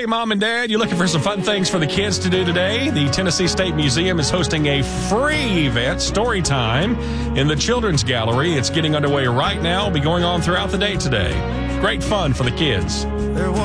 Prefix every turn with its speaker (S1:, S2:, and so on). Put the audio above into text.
S1: Hey, Mom and Dad, you looking for some fun things for the kids to do today? The Tennessee State Museum is hosting a free event, Story Time, in the Children's Gallery. It's getting underway right now. It'll be going on throughout the day today. Great fun for the kids.